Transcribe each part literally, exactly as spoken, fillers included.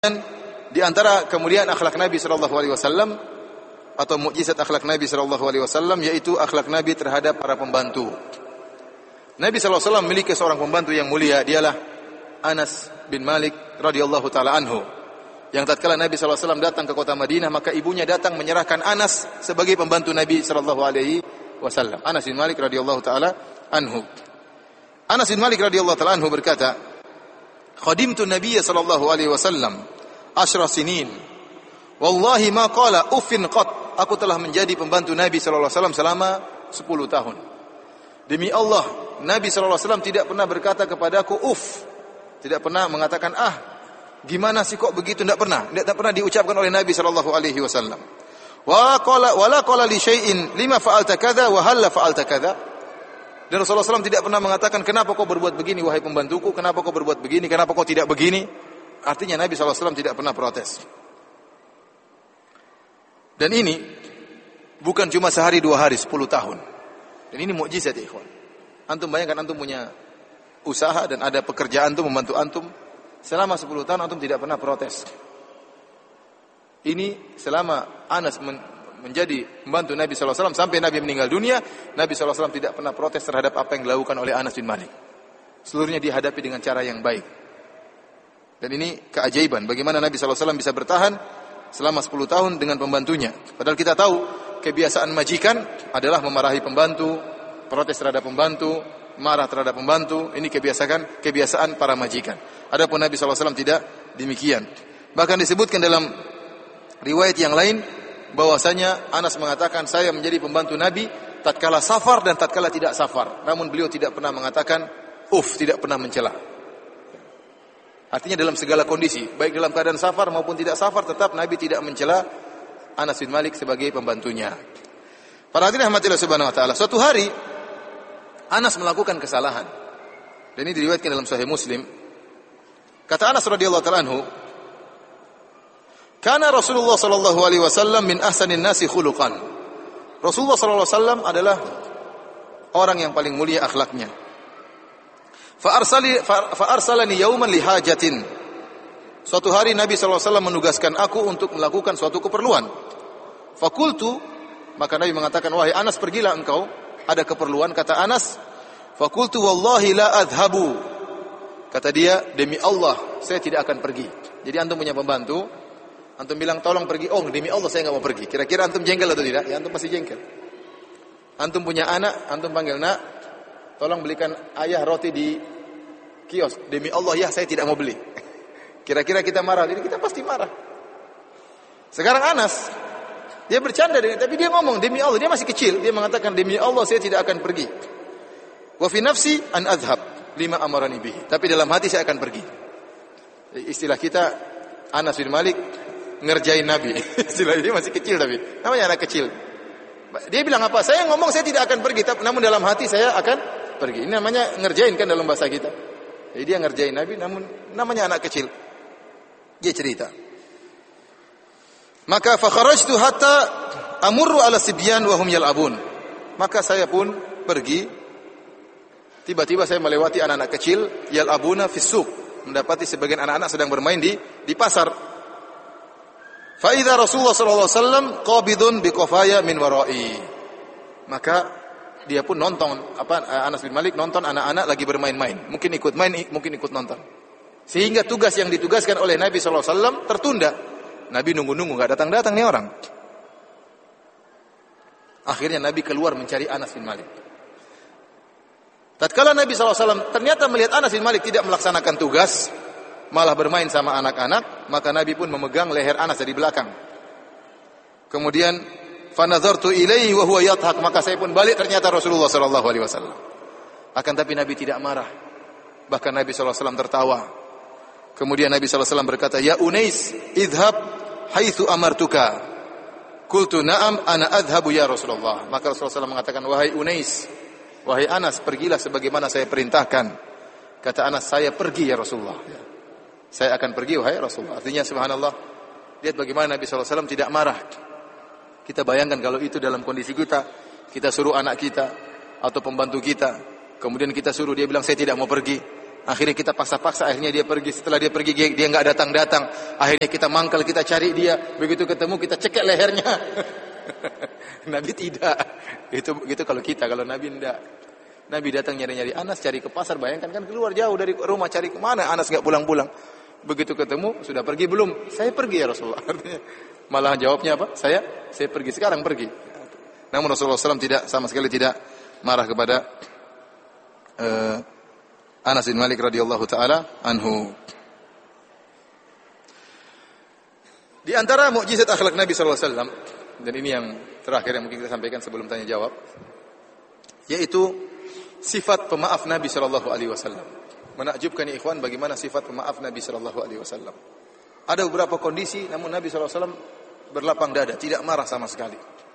Di antara kemuliaan akhlak Nabi sallallahu alaihi wasallam atau mukjizat akhlak Nabi sallallahu alaihi wasallam yaitu akhlak Nabi terhadap para pembantu. Nabi sallallahu alaihi wasallam memiliki seorang pembantu yang mulia, dialah Anas bin Malik radhiyallahu taala anhu. Yang tatkala Nabi sallallahu alaihi wasallam datang ke kota Madinah, maka ibunya datang menyerahkan Anas sebagai pembantu Nabi sallallahu alaihi wasallam. Anas bin Malik radhiyallahu taala anhu. Anas bin Malik radhiyallahu taala anhu berkata, "Khadimtu Nabiyya sallallahu alaihi wasallam ashra sinin. Wallahi ma qala uffin qat." Aku telah menjadi pembantu Nabi sallallahu alaihi wasallam selama sepuluh tahun. Demi Allah, Nabi sallallahu alaihi wasallam tidak pernah berkata kepadaku uff. Tidak pernah mengatakan ah, gimana sih kok begitu, tidak pernah. Tidak pernah diucapkan oleh Nabi sallallahu alaihi wasallam. Wa qala wala qala li syai'in lima fa'alta kadza wa hal fa'alta kadza. Dan Rasulullah sallallahu alaihi wasallam tidak pernah mengatakan kenapa kau berbuat begini wahai pembantuku, kenapa kau berbuat begini, kenapa kau tidak begini. Artinya Nabi sallallahu alaihi wasallam tidak pernah protes. Dan ini bukan cuma sehari dua hari, sepuluh tahun. Dan ini mukjizat ya ikhwan. Antum bayangkan antum punya usaha dan ada pekerjaan antum membantu antum selama sepuluh tahun antum tidak pernah protes. Ini selama Anas men- menjadi pembantu Nabi sallallahu alaihi wasallam sampai Nabi meninggal dunia, Nabi sallallahu alaihi wasallam tidak pernah protes terhadap apa yang dilakukan oleh Anas bin Malik. Seluruhnya dihadapi dengan cara yang baik. Dan ini keajaiban bagaimana Nabi sallallahu alaihi wasallam bisa bertahan selama sepuluh tahun dengan pembantunya. Padahal kita tahu kebiasaan majikan adalah memarahi pembantu, protes terhadap pembantu, marah terhadap pembantu. Ini kebiasaan kebiasaan para majikan. Adapun Nabi sallallahu alaihi wasallam tidak demikian. Bahkan disebutkan dalam riwayat yang lain bahwasanya Anas mengatakan saya menjadi pembantu Nabi tatkala safar dan tatkala tidak safar. Namun beliau tidak pernah mengatakan uf, tidak pernah mencela. Artinya dalam segala kondisi, baik dalam keadaan safar maupun tidak safar, tetap Nabi tidak mencela Anas bin Malik sebagai pembantunya. Para hadirin rahmatillah subhanahu wa ta'ala, suatu hari Anas melakukan kesalahan. Dan ini diriwayatkan dalam Sahih Muslim. Kata Anas radhiyallahu ta'ala anhu, "Kana Rasulullah sallallahu alaihi wasallam min ahsanin nasi khuluqan." Rasulullah sallallahu alaihi wasallam adalah orang yang paling mulia akhlaknya. Fa arsali fa arsalani yauman li hajatin. Suatu hari Nabi sallallahu alaihi wasallam menugaskan aku untuk melakukan suatu keperluan. Fakultu, maka Nabi mengatakan, "Wahai Anas, pergilah engkau, ada keperluan." Kata Anas, "Fakultu wallahi la adhabu." Kata dia, "Demi Allah, saya tidak akan pergi." Jadi antum punya pembantu, antum bilang tolong pergi, "Oh, demi Allah saya enggak mau pergi." Kira-kira antum jengkel atau tidak? Ya antum pasti jengkel. Antum punya anak, antum panggil, "Nak, tolong belikan ayah roti di kios." "Demi Allah ya, saya tidak mau beli." Kira-kira kita marah, jadi kita pasti marah. Sekarang Anas, dia bercanda dengan, tapi dia ngomong demi Allah, dia masih kecil, dia mengatakan demi Allah saya tidak akan pergi. Wa fi nafsi an adhhab lima amarani bihi. Tapi dalam hati saya akan pergi. Istilah kita Anas bin Malik ngerjain Nabi. Istilah dia masih kecil tapi namanya anak kecil. Dia bilang apa? Saya ngomong saya tidak akan pergi, tapi namun dalam hati saya akan pergi. Ini namanya ngerjain kan dalam bahasa kita. Jadi dia ngerjain Nabi namun namanya anak kecil. Dia cerita. Maka fa kharajtu hatta amurru ala sibyan wa hum yal'abun. Maka saya pun pergi. Tiba-tiba saya melewati anak-anak kecil yal'abuna fi suq, mendapati sebagian anak-anak sedang bermain di di pasar. Fa idza Rasulullah sallallahu alaihi wasallam qabidun bi qafaya min wara'i. Maka dia pun nonton, apa Anas bin Malik nonton anak-anak lagi bermain-main. Mungkin ikut main, mungkin ikut nonton. Sehingga tugas yang ditugaskan oleh Nabi sallallahu alaihi wasallam tertunda. Nabi nunggu-nunggu enggak datang-datang nih orang. Akhirnya Nabi keluar mencari Anas bin Malik. Tatkala Nabi sallallahu alaihi wasallam ternyata melihat Anas bin Malik tidak melaksanakan tugas, malah bermain sama anak-anak, maka Nabi pun memegang leher Anas dari belakang. Kemudian fanazartu ilaihi wa huwa yadhhak, maka saya pun balik, ternyata Rasulullah sallallahu alaihi wasallam. Akan tapi Nabi tidak marah. Bahkan Nabi sallallahu alaihi wasallam tertawa. Kemudian Nabi sallallahu alaihi wasallam berkata, "Ya Unais, idhhab haitsu amartuka." Qultu, "Na'am, ana adhhabu ya Rasulullah." Maka Rasulullah sallallahu alaihi wasallam mengatakan, "Wahai Unais, wahai Anas, pergilah sebagaimana saya perintahkan." Kata Anas, "Saya pergi ya Rasulullah." Saya akan pergi wahai Rasulullah. Artinya subhanallah, lihat bagaimana Nabi sallallahu alaihi wasallam tidak marah. Kita bayangkan kalau itu dalam kondisi kita, kita suruh anak kita atau pembantu kita, kemudian kita suruh dia bilang saya tidak mau pergi. Akhirnya kita paksa-paksa, akhirnya dia pergi. Setelah dia pergi, dia enggak datang-datang. Akhirnya kita mangkal, kita cari dia. Begitu ketemu, kita cekek lehernya. Nabi tidak. Itu gitu kalau kita, kalau Nabi enggak. Nabi datang nyari-nyari Anas, cari ke pasar. Bayangkan kan keluar jauh dari rumah, cari kemana Anas enggak pulang-pulang. Begitu ketemu, sudah pergi belum? Saya pergi ya Rasulullah. Artinya malah jawabnya apa? Saya saya pergi, sekarang pergi. Namun Rasulullah shallallahu alaihi wasallam tidak, sama sekali tidak marah kepada uh, Anas bin Malik radhiyallahu taala anhu. Di antara mukjizat akhlak Nabi sallallahu alaihi wasallam, dan ini yang terakhir yang mungkin kita sampaikan sebelum tanya jawab, yaitu sifat pemaaf Nabi sallallahu alaihi wasallam. Menakjubkan ya ikhwan bagaimana sifat pemaaf Nabi sallallahu alaihi wasallam. Ada beberapa kondisi namun Nabi sallallahu alaihi wasallam berlapang dada, tidak marah sama sekali.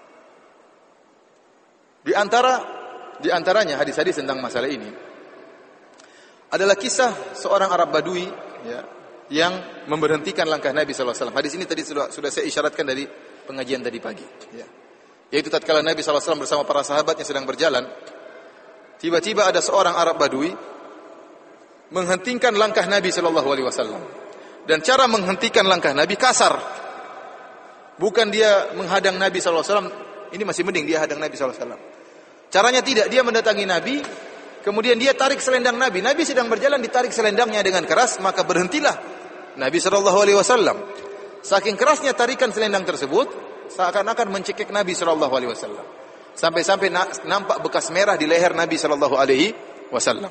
Di antara di antaranya hadis-hadis tentang masalah ini adalah kisah seorang Arab Badui ya, yang memberhentikan langkah Nabi sallallahu alaihi wasallam. Hadis ini tadi sudah sudah saya isyaratkan dari pengajian tadi pagi ya. Yaitu tatkala Nabi sallallahu alaihi wasallam bersama para sahabatnya sedang berjalan, tiba-tiba ada seorang Arab Badui menghentikan langkah Nabi sallallahu alaihi wasallam. Dan cara menghentikan langkah Nabi kasar. Bukan dia menghadang Nabi sallallahu alaihi wasallam, ini masih mending dia hadang Nabi sallallahu alaihi wasallam. Caranya tidak, dia mendatangi Nabi, kemudian dia tarik selendang Nabi. Nabi sedang berjalan, ditarik selendangnya dengan keras, maka berhentilah Nabi sallallahu alaihi wasallam. Saking kerasnya tarikan selendang tersebut, seakan-akan mencekik Nabi sallallahu alaihi wasallam. Sampai-sampai nampak bekas merah di leher Nabi sallallahu alaihi wasallam.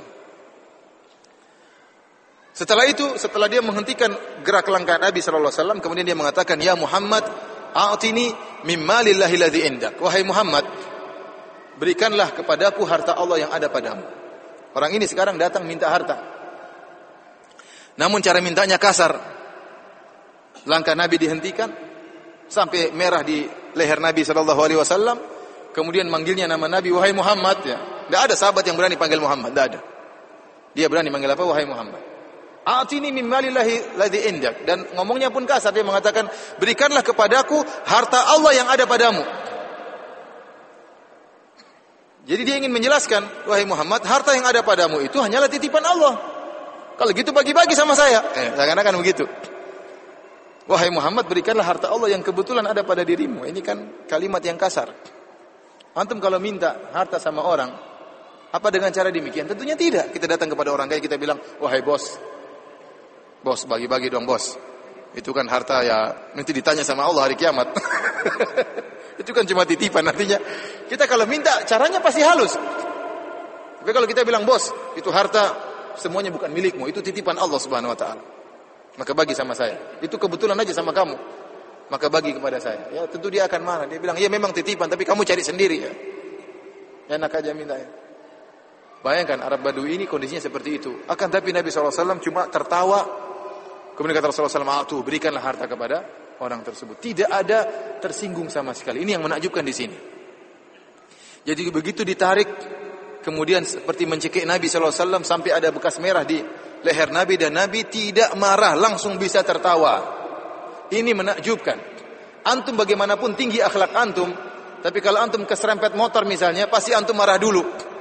Setelah itu, setelah dia menghentikan gerak langkah Nabi sallallahu alaihi wasallam, kemudian dia mengatakan, "Ya Muhammad, a'tini mimma lillahi ladzi indak." Wahai Muhammad, berikanlah kepadaku harta Allah yang ada padamu. Orang ini sekarang datang minta harta. Namun cara mintanya kasar. Langkah Nabi dihentikan sampai merah di leher Nabi sallallahu alaihi wasallam. Kemudian manggilnya nama Nabi, "Wahai Muhammad." Ya, enggak ada sahabat yang berani panggil Muhammad, enggak ada. Dia berani manggil apa? "Wahai Muhammad." A'tini min malillahi ladzi indak, dan ngomongnya pun kasar, dia mengatakan, "Berikanlah kepadaku harta Allah yang ada padamu." Jadi dia ingin menjelaskan, "Wahai Muhammad, harta yang ada padamu itu hanyalah titipan Allah. Kalau gitu bagi-bagi sama saya." Eh, seakan-akan begitu. "Wahai Muhammad, berikanlah harta Allah yang kebetulan ada pada dirimu." Ini kan kalimat yang kasar. Antum kalau minta harta sama orang, apa dengan cara demikian? Tentunya tidak. Kita datang kepada orang kaya, kita bilang, "Wahai bos, bos bagi-bagi dong bos. Itu kan harta ya, nanti ditanya sama Allah hari kiamat." Itu kan cuma titipan, artinya kita kalau minta caranya pasti halus. Tapi kalau kita bilang, "Bos, itu harta semuanya bukan milikmu, itu titipan Allah Subhanahu wa taala. Maka bagi sama saya. Itu kebetulan aja sama kamu. Maka bagi kepada saya." Ya, tentu dia akan marah. Dia bilang, "Iya memang titipan, tapi kamu cari sendiri ya." Enak aja minta ya. Bayangkan Arab Badui ini kondisinya seperti itu. Akan tapi Nabi sallallahu alaihi wasallam cuma tertawa. Kemudian kata Rasulullah sallallahu alaihi wasallam, "Berikanlah harta kepada orang tersebut." Tidak ada tersinggung sama sekali. Ini yang menakjubkan di sini. Jadi begitu ditarik, kemudian seperti mencekik Nabi sallallahu alaihi wasallam sampai ada bekas merah di leher Nabi, dan Nabi tidak marah, langsung bisa tertawa. Ini menakjubkan. Antum bagaimanapun tinggi akhlak antum, tapi kalau antum keserempet motor misalnya, pasti antum marah dulu.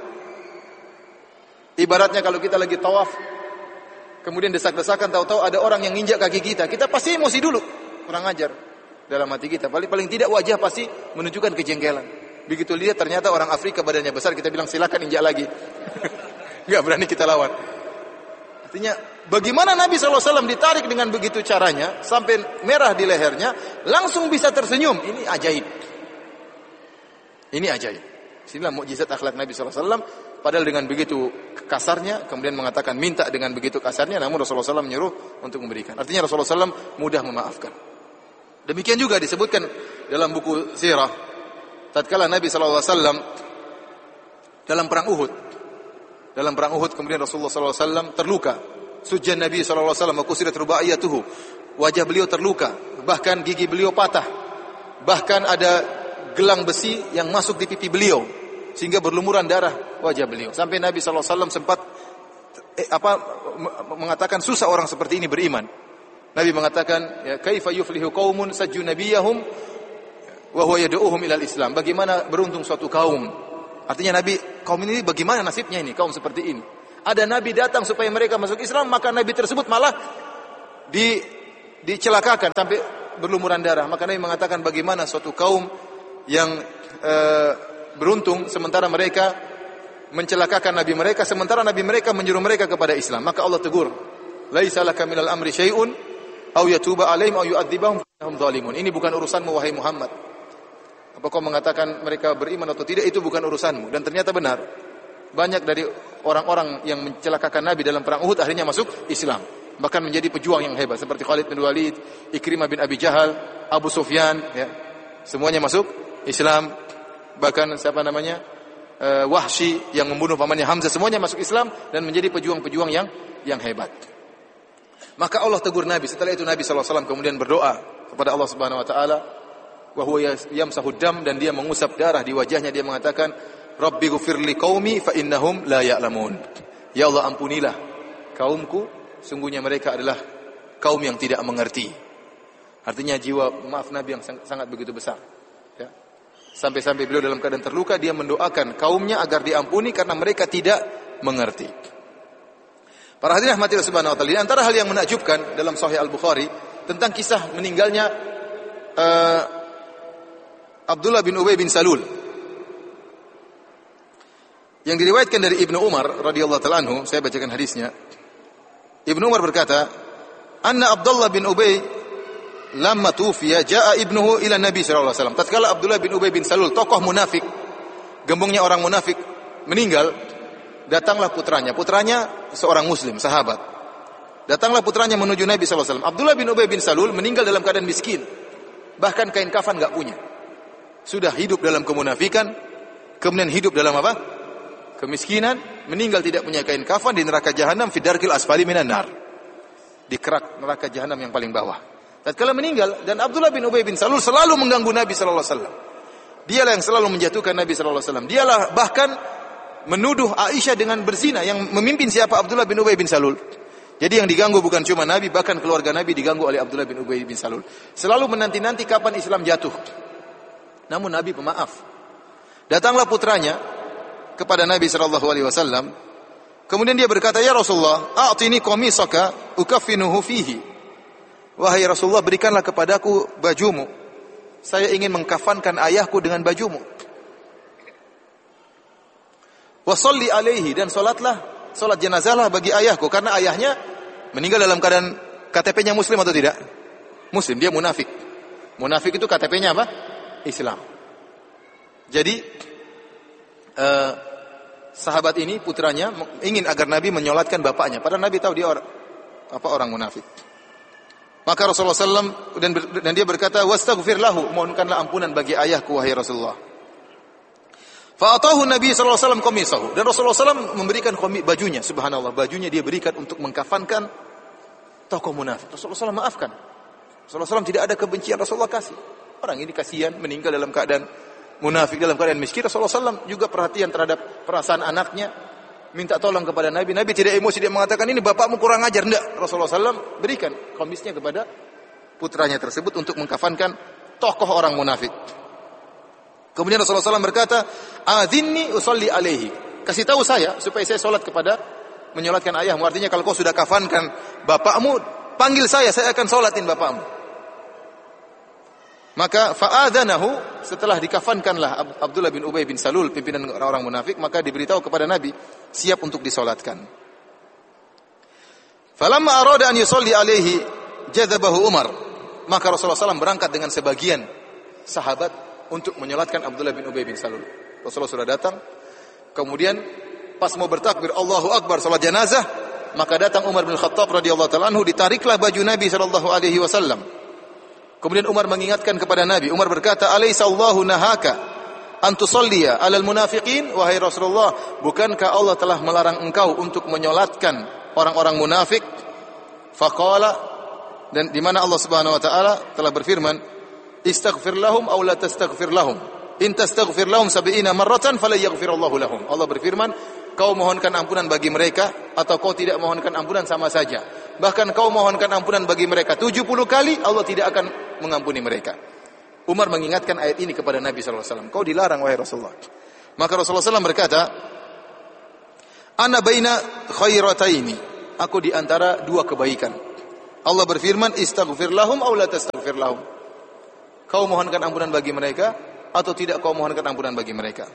Ibaratnya kalau kita lagi tawaf, kemudian desak-desakan, tahu-tahu ada orang yang nginjak kaki kita, kita pasti emosi dulu, kurang ajar dalam hati kita. Paling paling tidak wajah pasti menunjukkan kejengkelan. Begitu lihat ternyata orang Afrika badannya besar, kita bilang silakan injak lagi. Enggak berani kita lawan. Artinya bagaimana Nabi sallallahu alaihi wasallam ditarik dengan begitu caranya sampai merah di lehernya, langsung bisa tersenyum. Ini ajaib. Ini ajaib. Inilah mukjizat akhlak Nabi sallallahu alaihi wasallam. Padahal dengan begitu kasarnya, kemudian mengatakan minta dengan begitu kasarnya, namun Rasulullah sallallahu alaihi wasallam menyuruh untuk memberikan. Artinya Rasulullah sallallahu alaihi wasallam mudah memaafkan. Demikian juga disebutkan dalam buku sirah, tatkala Nabi sallallahu alaihi wasallam dalam perang Uhud, dalam perang Uhud kemudian Rasulullah sallallahu alaihi wasallam terluka. Sujjan Nabi sallallahu alaihi wasallam kusirat rubaiyatuhu, wajah beliau terluka, bahkan gigi beliau patah, bahkan ada gelang besi yang masuk di pipi beliau, sehingga berlumuran darah wajah beliau. Sampai Nabi sallallahu alaihi wasallam sempat eh, apa mengatakan susah orang seperti ini beriman. Nabi mengatakan, ya kaifa yuflihu qaumun sajju nabiyahum wa huwa yad'uuhum ilal Islam. Bagaimana beruntung suatu kaum. Artinya Nabi, kaum ini bagaimana nasibnya ini, kaum seperti ini. Ada nabi datang supaya mereka masuk Islam, maka nabi tersebut malah di dicelakakan sampai berlumuran darah. Maka Nabi mengatakan bagaimana suatu kaum yang e, beruntung sementara mereka mencelakakan nabi mereka, sementara nabi mereka menyuruh mereka kepada Islam. Maka Allah tegur, laisa laka minal amri syai'un aw yatuba alaihim aw yu'adzibahum fa innahum zalimun. Ini bukan urusanmu wahai Muhammad. Apa kau mengatakan mereka beriman atau tidak, itu bukan urusanmu. Dan ternyata benar. Banyak dari orang-orang yang mencelakakan Nabi dalam perang Uhud akhirnya masuk Islam. Bahkan menjadi pejuang yang hebat seperti Khalid bin Walid, Ikrimah bin Abi Jahal, Abu Sufyan, ya. Semuanya masuk Islam. Bahkan siapa namanya? Uh, Wahsy yang membunuh pamannya Hamzah, semuanya masuk Islam dan menjadi pejuang-pejuang yang yang hebat. Maka Allah tegur Nabi. Setelah itu Nabi sallallahu alaihi wasallam kemudian berdoa kepada Allah Subhanahu wa taala, wa huwa yamsahu dam, dan dia mengusap darah di wajahnya. Dia mengatakan, Rabbi ghfirli qaumi fa innahum la ya'lamun. Ya Allah, ampunilah kaumku, sungguhnya mereka adalah kaum yang tidak mengerti. Artinya jiwa maaf Nabi yang sangat, sangat begitu besar. Ya. Sampai-sampai beliau dalam keadaan terluka, dia mendoakan kaumnya agar diampuni karena mereka tidak mengerti. Para hadirin rahmatillah subhanahu wa ta'ala, di antara hal yang menakjubkan dalam Sahih Al-Bukhari tentang kisah meninggalnya uh, Abdullah bin Ubay bin Salul, yang diriwayatkan dari Ibnu Umar radhiyallahu ta'ala anhu. Saya bacakan hadisnya. Ibnu Umar berkata, "Anna Abdullah bin Ubay lamma tufiya jaa ibnuhu ila Nabi sallallahu alaihi wasallam." Tatkala Abdullah bin Ubay bin Salul, tokoh munafik, gembongnya orang munafik, meninggal, datanglah putranya. Putranya seorang muslim, sahabat. Datanglah putranya menuju Nabi sallallahu alaihi wasallam. Abdullah bin Ubay bin Salul meninggal dalam keadaan miskin. Bahkan kain kafan enggak punya. Sudah hidup dalam kemunafikan, kemudian hidup dalam apa? Kemiskinan, meninggal tidak punya kain kafan di neraka jahanam, fi darkil asfali minan nar. Di kerak neraka jahanam yang paling bawah. Tatkala meninggal, dan Abdullah bin Ubay bin Salul selalu mengganggu Nabi sallallahu alaihi wasallam. Dialah yang selalu menjatuhkan Nabi sallallahu alaihi wasallam. Dialah bahkan menuduh Aisyah dengan berzina. Yang memimpin siapa? Abdullah bin Ubay bin Salul. Jadi yang diganggu bukan cuma Nabi, bahkan keluarga Nabi diganggu oleh Abdullah bin Ubay bin Salul. Selalu menanti-nanti kapan Islam jatuh. Namun Nabi pemaaf. Datanglah putranya kepada Nabi sallallahu alaihi wasallam. Kemudian dia berkata, "Ya Rasulullah, a'tini qamisaka ukaffinuhu fihi." Wahai Rasulullah, berikanlah kepadaku bajumu. Saya ingin mengkafankan ayahku dengan bajumu. Wa shalli alaihi, dan salatlah, salat jenazahlah bagi ayahku, karena ayahnya meninggal dalam keadaan K T P-nya muslim atau tidak? Muslim, dia munafik. Munafik itu K T P-nya apa? Islam. Jadi Uh, sahabat ini, putranya ingin agar Nabi menyolatkan bapaknya, padahal Nabi tahu dia orang, apa orang munafik. Maka Rasulullah sallallahu alaihi wasallam dan, dan dia berkata, wastaghfir lahu, mohonkanlah ampunan bagi ayahku wahai Rasulullah. Fa'atahu Nabi sallallahu alaihi wasallam qamisahu, dan Rasulullah sallallahu alaihi wasallam memberikan bajunya. Subhanallah, bajunya dia berikan untuk mengkafankan tokoh munafik. Rasulullah sallallahu alaihi wasallam maafkan. Rasulullah sallallahu alaihi wasallam tidak ada kebencian, Rasulullah kasih. Orang ini kasihan, meninggal dalam keadaan munafik, dalam keadaan miskin. Rasulullah sallallahu alaihi wasallam juga perhatian terhadap perasaan anaknya, minta tolong kepada Nabi. Nabi tidak emosi, dia mengatakan ini bapakmu kurang ajar. Tidak, Rasulullah sallallahu alaihi wasallam berikan komisnya kepada putranya tersebut untuk mengkafankan tokoh orang munafik. Kemudian Rasulullah sallallahu alaihi wasallam berkata, "Adzinni usolli alaihi." Kasih tahu saya supaya saya solat kepada, menyolatkan ayahmu. Artinya kalau kau sudah kafankan bapakmu, panggil saya, saya akan solatin bapakmu. Maka fa'adzanahu, setelah dikafankanlah Abdullah bin Ubay bin Salul, pimpinan orang-orang munafik, maka diberitahu kepada Nabi, siap untuk disolatkan. Falamma arada an yusalli alaihi jadzabahu Umar. Maka Rasulullah sallallahu alaihi wasallam berangkat dengan sebagian sahabat untuk menyolatkan Abdullah bin Ubay bin Salul. Rasulullah sudah datang. Kemudian pas mau bertakbir Allahu Akbar salat jenazah, maka datang Umar bin Khattab radhiyallahu ta'ala anhu, ditariklah baju Nabi sallallahu alaihi wasallam. Kemudian Umar mengingatkan kepada Nabi. Umar berkata, "Alaysa Allahu nahaka an tusalliya 'alal munafiqin?" Wahai Rasulullah, bukankah Allah telah melarang engkau untuk menyolatkan orang-orang munafik? Faqala, dan di mana Allah Subhanahu wa taala telah berfirman, "Istaghfir lahum aw la tastaghfir lahum. In tastaghfir lahum sab'ina marratan fala yaghfirullahu lahum." Allah berfirman, kau mohonkan ampunan bagi mereka atau kau tidak mohonkan ampunan sama saja. Bahkan kau mohonkan ampunan bagi mereka tujuh puluh kali, Allah tidak akan mengampuni mereka. Umar mengingatkan ayat ini kepada Nabi sallallahu alaihi wasallam. Kau dilarang wahai Rasulullah. Maka Rasulullah sallallahu alaihi wasallam berkata, Ana baina khairataini. Aku di antara dua kebaikan. Allah berfirman, istaghfir lahum aw la tastaghfir lahum. Kau mohonkan ampunan bagi mereka atau tidak kau mohonkan ampunan bagi mereka.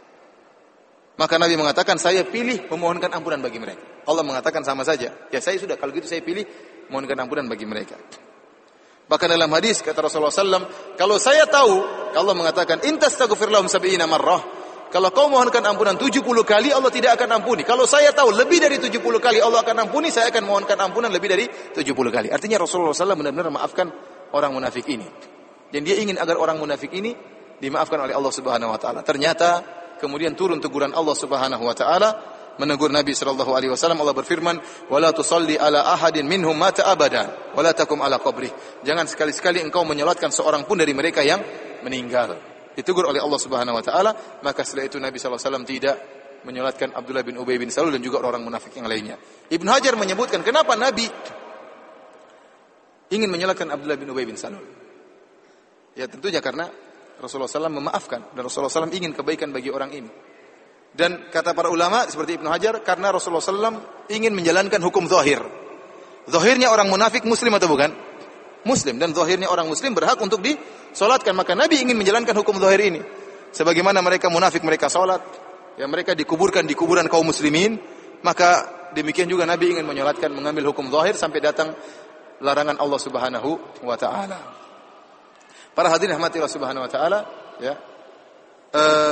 Maka Nabi mengatakan, saya pilih memohonkan ampunan bagi mereka. Allah mengatakan sama saja. Ya saya sudah, kalau gitu saya pilih mohonkan ampunan bagi mereka. Bahkan dalam hadis kata Rasulullah sallallahu alaihi wasallam, kalau saya tahu, Allah mengatakan, in tastaghfir lahum sab'ina marrah. Kalau kau mohonkan ampunan tujuh puluh kali, Allah tidak akan ampuni. Kalau saya tahu lebih dari tujuh puluh kali Allah akan ampuni, saya akan mohonkan ampunan lebih dari tujuh puluh kali. Artinya Rasulullah sallallahu alaihi wasallam benar-benar memaafkan orang munafik ini. Dan dia ingin agar orang munafik ini dimaafkan oleh Allah Subhanahu wa taala. Ternyata kemudian turun teguran Allah Subhanahu wa taala menegur Nabi sallallahu alaihi wasallam. Allah berfirman, "Wala tusalli ala ahadin minhum mata abadan, wala takum ala qabrih." Jangan sekali-sekali engkau menyolatkan seorang pun dari mereka yang meninggal. Ditegur oleh Allah Subhanahu wa taala, maka setelah itu Nabi sallallahu alaihi wasallam tidak menyolatkan Abdullah bin Ubay bin Salul dan juga orang munafik yang lainnya. Ibnu Hajar menyebutkan kenapa Nabi ingin menyolatkan Abdullah bin Ubay bin Salul. Ya tentunya karena Rasulullah sallallahu alaihi wasallam memaafkan dan Rasulullah sallallahu alaihi wasallam ingin kebaikan bagi orang ini. Dan kata para ulama seperti Ibnu Hajar, karena Rasulullah sallallahu alaihi wasallam ingin menjalankan hukum zahir. Zahirnya orang munafik muslim atau bukan? Muslim, dan zahirnya orang muslim berhak untuk disolatkan. Maka Nabi ingin menjalankan hukum zahir ini. Sebagaimana mereka munafik mereka solat, ya mereka dikuburkan di kuburan kaum muslimin, maka demikian juga Nabi ingin menyolatkan, mengambil hukum zahir sampai datang larangan Allah Subhanahu wa taala. Para hadirin rahmati Allah Subhanahu wa taala, ya. Uh,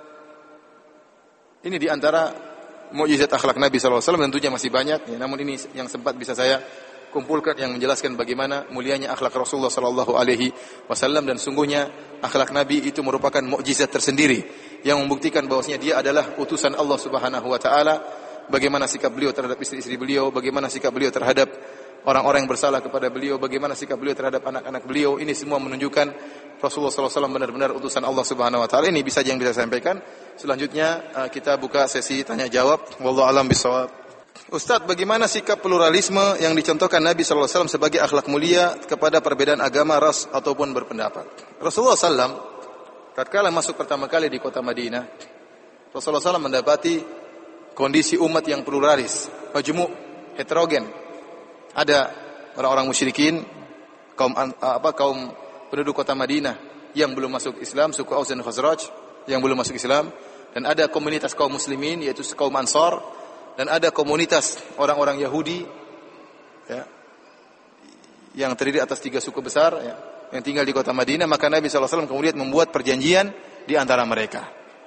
ini di antara mukjizat akhlak Nabi sallallahu alaihi wasallam, tentunya masih banyak, ya, namun ini yang sempat bisa saya kumpulkan yang menjelaskan bagaimana mulianya akhlak Rasulullah sallallahu alaihi wasallam, dan sungguhnya akhlak Nabi itu merupakan mukjizat tersendiri yang membuktikan bahwasanya dia adalah utusan Allah Subhanahu wa taala. Bagaimana sikap beliau terhadap istri-istri beliau, bagaimana sikap beliau terhadap orang-orang yang bersalah kepada beliau, bagaimana sikap beliau terhadap anak-anak beliau, ini semua menunjukkan Rasulullah sallallahu alaihi wasallam benar-benar utusan Allah Subhanahu wa taala. Ini bisa yang bisa saya sampaikan. Selanjutnya kita buka sesi tanya jawab. Wallahu a'lam bishawab. Ustaz, bagaimana sikap pluralisme yang dicontohkan Nabi sallallahu alaihi wasallam sebagai akhlak mulia kepada perbedaan agama, ras ataupun berpendapat? Rasulullah sallallahu alaihi wasallam tatkala masuk pertama kali di kota Madinah, Rasulullah sallallahu alaihi wasallam mendapati kondisi umat yang pluralis, majmu', heterogen. Ada orang-orang musyrikin, kaum apa kaum penduduk kota Madinah yang belum masuk Islam, suku Aus dan Khazraj yang belum masuk Islam, dan ada komunitas kaum muslimin yaitu kaum Ansar, dan ada komunitas orang-orang Yahudi, ya, yang terdiri atas tiga suku besar, ya, yang tinggal di kota Madinah. Maka Nabi sallallahu alaihi wasallam kemudian membuat perjanjian di antara mereka.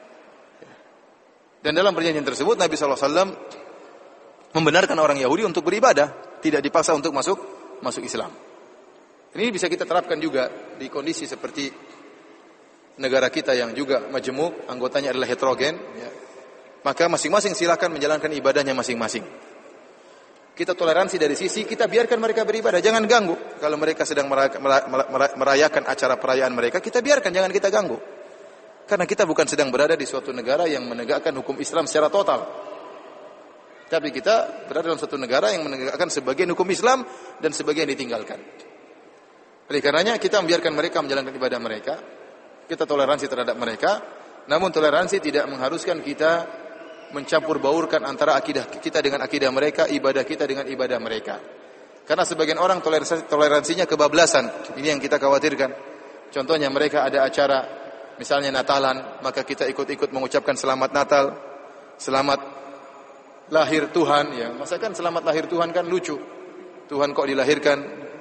Dan dalam perjanjian tersebut Nabi sallallahu alaihi wasallam membenarkan orang Yahudi untuk beribadah, tidak dipaksa untuk masuk masuk Islam. Ini bisa kita terapkan juga di kondisi seperti negara kita yang juga majmuk, anggotanya adalah heterogen, ya. Maka masing-masing silakan menjalankan ibadahnya masing-masing. Kita toleransi dari sisi kita biarkan mereka beribadah, jangan ganggu. Kalau mereka sedang merayakan acara perayaan mereka, kita biarkan, jangan kita ganggu. Karena kita bukan sedang berada di suatu negara yang menegakkan hukum Islam secara total. Tapi kita berada dalam suatu negara yang menegakkan sebagian hukum Islam dan sebagian ditinggalkan. Oleh karenanya kita membiarkan mereka menjalankan ibadah mereka. Kita toleransi terhadap mereka. Namun toleransi tidak mengharuskan kita mencampur baurkan antara akidah kita dengan akidah mereka, ibadah kita dengan ibadah mereka. Karena sebagian orang toleransi, toleransinya kebablasan. Ini yang kita khawatirkan. Contohnya mereka ada acara, misalnya Natalan, maka kita ikut-ikut mengucapkan selamat Natal, selamat lahir Tuhan. Ya, masa kan selamat lahir Tuhan kan lucu. Tuhan kok dilahirkan?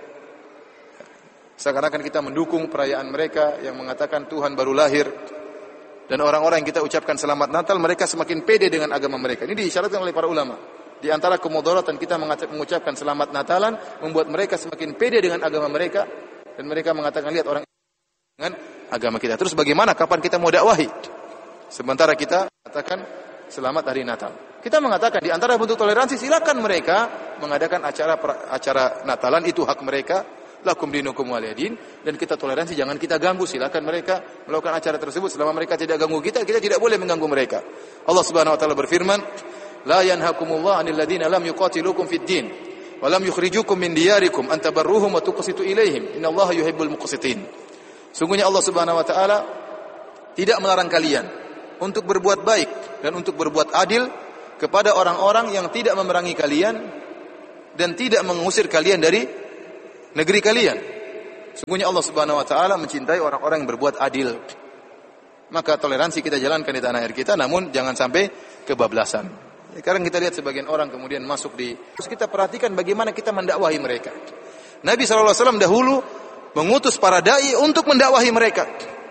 Seakan-akan kita mendukung perayaan mereka yang mengatakan Tuhan baru lahir. Dan orang-orang yang kita ucapkan selamat Natal, mereka semakin pede dengan agama mereka. Ini diisyaratkan oleh para ulama. Di antara kemudaratan kita mengucapkan selamat Natalan, membuat mereka semakin pede dengan agama mereka. Dan mereka mengatakan, lihat orang dengan agama kita. Terus bagaimana, kapan kita mau dakwahi? Sementara kita katakan selamat hari Natal. Kita mengatakan di antara bentuk toleransi, silakan mereka mengadakan acara acara Natalan, itu hak mereka. Lakum dinukum waliyadin, dan kita toleransi, jangan kita ganggu. Silakan mereka melakukan acara tersebut selama mereka tidak ganggu kita, kita tidak boleh mengganggu mereka. Allah Subhanahu wa taala berfirman, la yanhakumullahu 'anil ladzina lam yuqatilukum fid din wa lam yukhrijukum min diyarikum an tabarruhum wa tuqsitu ilaihim innallaha yuhibbul muqsitin. Sungguhnya Allah Subhanahu wa taala tidak melarang kalian untuk berbuat baik dan untuk berbuat adil kepada orang-orang yang tidak memerangi kalian dan tidak mengusir kalian dari negeri kalian. Sungguhnya Allah Subhanahu wa taala mencintai orang-orang yang berbuat adil. Maka toleransi kita jalankan di tanah air kita, namun jangan sampai kebablasan. Sekarang kita lihat sebagian orang kemudian masuk di, terus kita perhatikan bagaimana kita mendakwahi mereka. Nabi shallallahu alaihi wasallam dahulu mengutus para dai untuk mendakwahi mereka.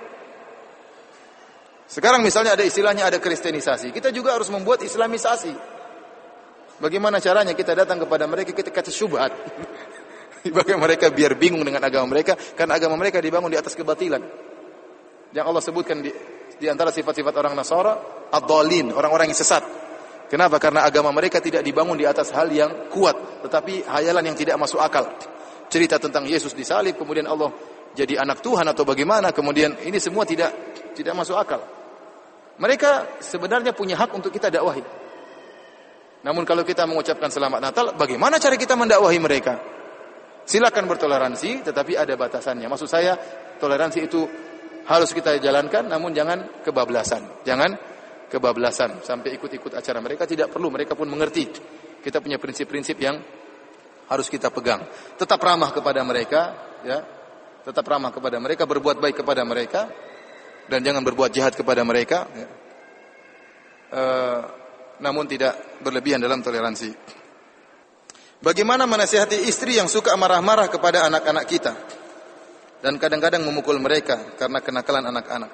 Sekarang misalnya ada istilahnya ada kristenisasi, kita juga harus membuat islamisasi. Bagaimana caranya kita datang kepada mereka, kita kasih syubhat. Bagaimana mereka biar bingung dengan agama mereka, karena agama mereka dibangun di atas kebatilan. Yang Allah sebutkan di, di antara sifat-sifat orang Nasara, ad-dhalin, orang-orang yang sesat. Kenapa? Karena agama mereka tidak dibangun di atas hal yang kuat, tetapi hayalan yang tidak masuk akal. Cerita tentang Yesus disalib, kemudian Allah jadi anak Tuhan atau bagaimana, kemudian ini semua tidak tidak masuk akal. Mereka sebenarnya punya hak untuk kita dakwahi. Namun kalau kita mengucapkan selamat Natal, bagaimana cara kita mendakwahi mereka? Silakan bertoleransi, tetapi ada batasannya. Maksud saya, toleransi itu harus kita jalankan, namun jangan kebablasan. Jangan kebablasan sampai ikut-ikut acara mereka, tidak perlu, mereka pun mengerti. Kita punya prinsip-prinsip yang harus kita pegang. Tetap ramah kepada mereka, ya. Tetap ramah kepada mereka, berbuat baik kepada mereka, dan jangan berbuat jahat kepada mereka, ya. E, namun tidak berlebihan dalam toleransi. Bagaimana menasihati istri yang suka marah-marah kepada anak-anak kita dan kadang-kadang memukul mereka karena kenakalan anak-anak?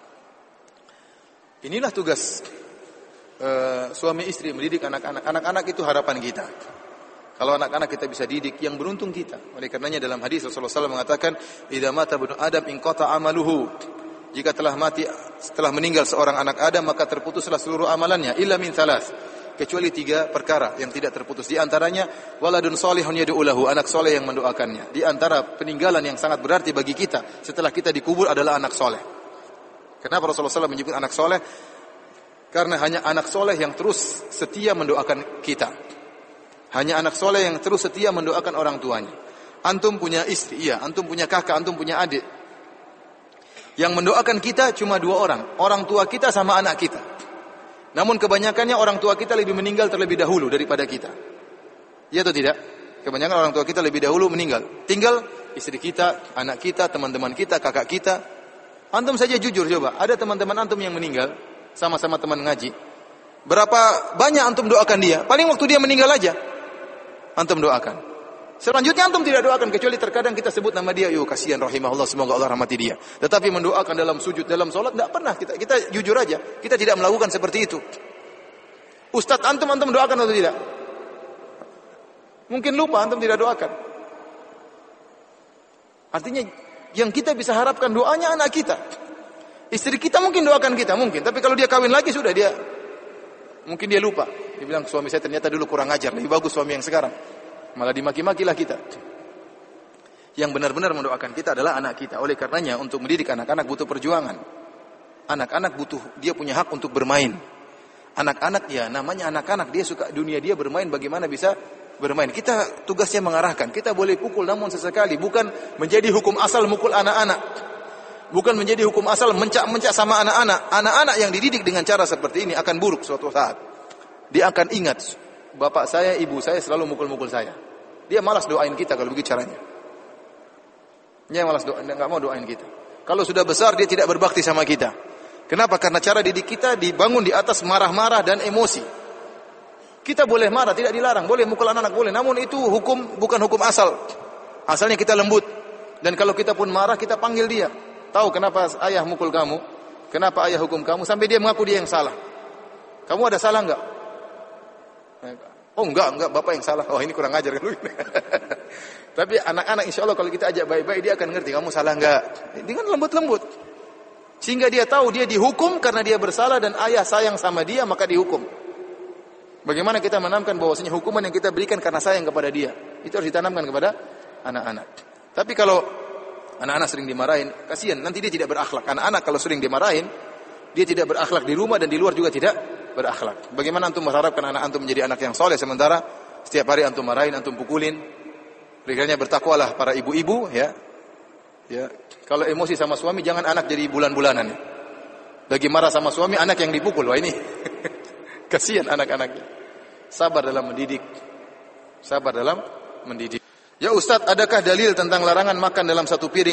Inilah tugas e, suami istri, mendidik anak-anak. Anak-anak itu harapan kita. Kalau anak-anak kita bisa didik, yang beruntung kita. Oleh karenanya dalam hadis Rasulullah shallallahu alaihi wasallam mengatakan, "Idza mata ibnu Adam inqata amaluhu." Jika telah mati, setelah meninggal seorang anak Adam, maka terputuslah seluruh amalannya, illa min thalas, kecuali tiga perkara yang tidak terputus. Di antaranya waladun shalihun yad'u lahu, anak soleh yang mendoakannya. Di antara peninggalan yang sangat berarti bagi kita setelah kita dikubur adalah anak soleh. Kenapa Rasulullah shallallahu alaihi wasallam menyebut anak soleh? Karena hanya anak soleh yang terus setia mendoakan kita. Hanya anak soleh yang terus setia mendoakan orang tuanya. Antum punya istri, iya. Antum punya kakak, antum punya adik. Yang mendoakan kita cuma dua orang. Orang tua kita sama anak kita. Namun kebanyakannya orang tua kita lebih meninggal terlebih dahulu daripada kita. Iya atau tidak? Kebanyakan orang tua kita lebih dahulu meninggal. Tinggal istri kita, anak kita, teman-teman kita, kakak kita. Antum saja jujur coba. Ada teman-teman antum yang meninggal, sama-sama teman ngaji. Berapa banyak antum doakan dia? Paling waktu dia meninggal aja antum doakan. Selanjutnya antum tidak doakan, kecuali terkadang kita sebut nama dia, yo kasihan rahimahullah, semoga Allah rahmati dia. Tetapi mendoakan dalam sujud, dalam salat tidak pernah kita. Kita jujur aja, kita tidak melakukan seperti itu. Ustadz antum antum doakan atau tidak? Mungkin lupa antum tidak doakan. Artinya yang kita bisa harapkan doanya anak kita. Istri kita mungkin doakan kita, mungkin. Tapi kalau dia kawin lagi sudah dia mungkin dia lupa. Dia bilang suami saya ternyata dulu kurang ajar, lebih bagus suami yang sekarang. Malah dimaki-makilah kita. Yang benar-benar mendoakan kita adalah anak kita. Oleh karenanya untuk mendidik anak-anak butuh perjuangan. Anak-anak butuh, dia punya hak untuk bermain. Anak-anak ya namanya anak-anak, dia suka dunia dia bermain, bagaimana bisa bermain. Kita tugasnya mengarahkan. Kita boleh pukul namun sesekali, bukan menjadi hukum asal mukul anak-anak. Bukan menjadi hukum asal mencak-mencak sama anak-anak. Anak-anak yang dididik dengan cara seperti ini akan buruk suatu saat. Dia akan ingat, bapak saya, ibu saya selalu mukul-mukul saya. Dia malas doain kita kalau begitu caranya. Dia malas doain, enggak mau doain kita. Kalau sudah besar dia tidak berbakti sama kita. Kenapa? Karena cara didik kita dibangun di atas marah-marah dan emosi. Kita boleh marah, tidak dilarang, boleh mukul anak-anak boleh, namun itu hukum bukan hukum asal. Asalnya kita lembut. Dan kalau kita pun marah, kita panggil dia. Tahu kenapa ayah mukul kamu? Kenapa ayah hukum kamu? Sampai dia mengaku dia yang salah. Kamu ada salah enggak? Oh enggak, enggak, bapak yang salah. Oh ini kurang ajar kan. Tapi anak-anak insya Allah kalau kita ajak baik-baik dia akan ngerti kamu salah enggak. Dengan lembut-lembut. Sehingga dia tahu dia dihukum karena dia bersalah dan ayah sayang sama dia maka dihukum. Bagaimana kita menanamkan bahwasanya hukuman yang kita berikan karena sayang kepada dia. Itu harus ditanamkan kepada anak-anak. Tapi kalau anak-anak sering dimarahin, kasihan nanti dia tidak berakhlak. Anak-anak kalau sering dimarahin, dia tidak berakhlak di rumah dan di luar juga tidak berakhlak. Bagaimana antum mengharapkan anak antum menjadi anak yang soleh sementara setiap hari antum marahin, antum pukulin? Berikannya bertakwalah para ibu-ibu, ya. Ya, kalau emosi sama suami jangan anak jadi bulan-bulanan. Lagi marah sama suami, anak yang dipukul. Wah ini Kasihan anak-anaknya. Sabar dalam mendidik. Sabar dalam mendidik. Ya Ustaz, adakah dalil tentang larangan makan dalam satu piring